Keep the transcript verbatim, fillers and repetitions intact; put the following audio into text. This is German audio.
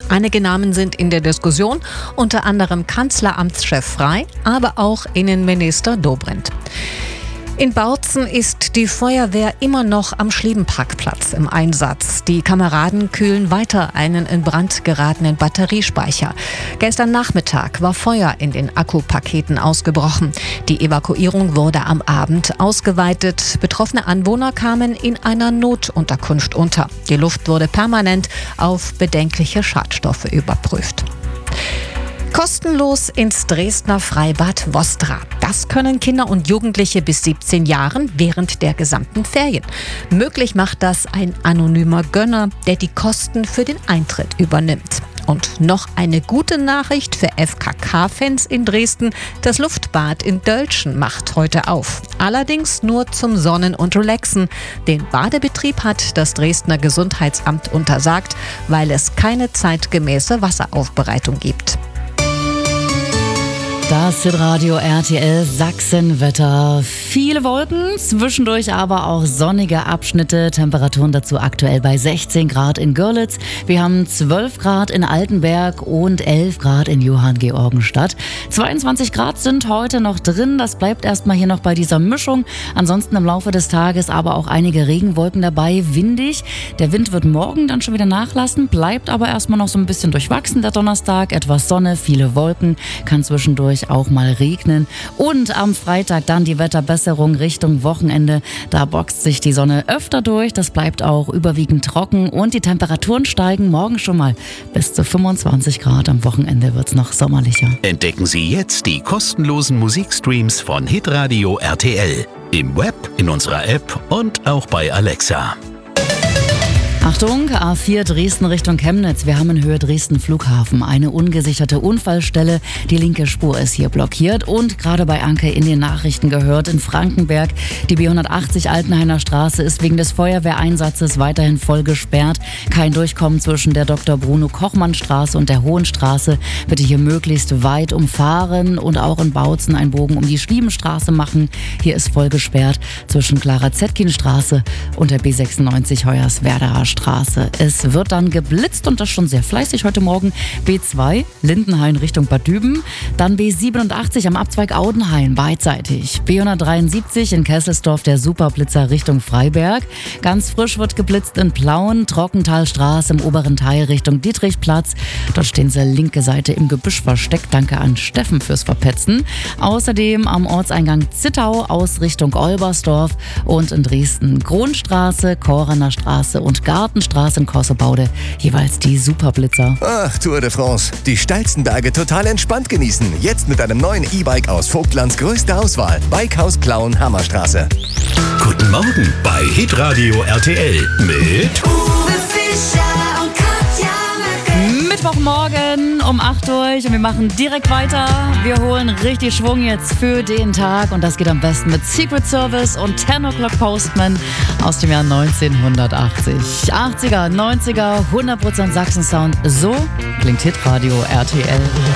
Einige Namen sind in der Diskussion, unter anderem Kanzleramtschef Frey, aber auch Innenminister Dobrindt. In Bautzen ist die Feuerwehr immer noch am Schliebenparkplatz im Einsatz. Die Kameraden kühlen weiter einen in Brand geratenen Batteriespeicher. Gestern Nachmittag war Feuer in den Akkupaketen ausgebrochen. Die Evakuierung wurde am Abend ausgeweitet. Betroffene Anwohner kamen in einer Notunterkunft unter. Die Luft wurde permanent auf bedenkliche Schadstoffe überprüft. Kostenlos ins Dresdner Freibad Vostra. Das können Kinder und Jugendliche bis siebzehn Jahren während der gesamten Ferien. Möglich macht das ein anonymer Gönner, der die Kosten für den Eintritt übernimmt. Und noch eine gute Nachricht für F K K-Fans in Dresden. Das Luftbad in Dölschen macht heute auf. Allerdings nur zum Sonnen und Relaxen. Den Badebetrieb hat das Dresdner Gesundheitsamt untersagt, weil es keine zeitgemäße Wasseraufbereitung gibt. Das Hitradio R T L Sachsenwetter. Viele Wolken, zwischendurch aber auch sonnige Abschnitte. Temperaturen dazu aktuell bei sechzehn Grad in Görlitz. Wir haben zwölf Grad in Altenberg und elf Grad in Johanngeorgenstadt. zweiundzwanzig Grad sind heute noch drin. Das bleibt erstmal hier noch bei dieser Mischung. Ansonsten im Laufe des Tages aber auch einige Regenwolken dabei. Windig. Der Wind wird morgen dann schon wieder nachlassen, bleibt aber erstmal noch so ein bisschen durchwachsen der Donnerstag. Etwas Sonne, viele Wolken, kann zwischendurch auch mal regnen. Und am Freitag dann die Wetterbesserung Richtung Wochenende. Da boxt sich die Sonne öfter durch. Das bleibt auch überwiegend trocken und die Temperaturen steigen morgen schon mal bis zu fünfundzwanzig Grad. Am Wochenende wird es noch sommerlicher. Entdecken Sie jetzt die kostenlosen Musikstreams von Hitradio R T L. Im Web, in unserer App und auch bei Alexa. Achtung, A vier Dresden Richtung Chemnitz. Wir haben in Höhe Dresden Flughafen eine ungesicherte Unfallstelle. Die linke Spur ist hier blockiert und gerade bei Anke in den Nachrichten gehört, in Frankenberg. Die B hundertachtzig Altenhainer Straße ist wegen des Feuerwehreinsatzes weiterhin voll gesperrt. Kein Durchkommen zwischen der Doktor Bruno Kochmann Straße und der Hohenstraße. Bitte hier möglichst weit umfahren und auch in Bautzen einen Bogen um die Schliebenstraße machen. Hier ist voll gesperrt zwischen Clara Zetkin Straße und der B sechsundneunzig Hoyerswerdaer Straße. Es wird dann geblitzt und das schon sehr fleißig heute Morgen. B zwei Lindenhain Richtung Bad Düben, dann B siebenundachtzig am Abzweig Audenhain beidseitig. B hundertdreiundsiebzig in Kesselsdorf der Superblitzer Richtung Freiberg. Ganz frisch wird geblitzt in Plauen, Trockentalstraße im oberen Teil Richtung Dietrichplatz. Dort stehen sie linke Seite im Gebüsch versteckt. Danke an Steffen fürs Verpetzen. Außerdem am Ortseingang Zittau aus Richtung Olbersdorf und in Dresden Kronstraße, Korener Straße und Gartenstraße in Kossebaude, jeweils die Superblitzer. Ach, Tour de France. Die steilsten Berge total entspannt genießen. Jetzt mit einem neuen E-Bike aus Vogtlands größter Auswahl. Bikehaus Plauen, Hammerstraße. Guten Morgen bei Hitradio R T L mit Uwe Fischer und Katja Merkel. Mittwochmorgen um acht Uhr und wir machen direkt weiter. Wir holen richtig Schwung jetzt für den Tag und das geht am besten mit Secret Service und ten O'Clock Postman aus dem Jahr neunzehnhundertachtzig. achtziger, neunziger, hundert Prozent Sachsen-Sound. So klingt Hitradio R T L.